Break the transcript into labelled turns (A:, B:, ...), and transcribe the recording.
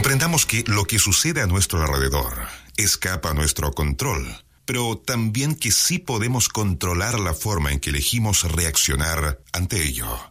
A: Aprendamos que lo que sucede a nuestro alrededor escapa a nuestro control, pero también que sí podemos controlar la forma en que elegimos reaccionar ante ello.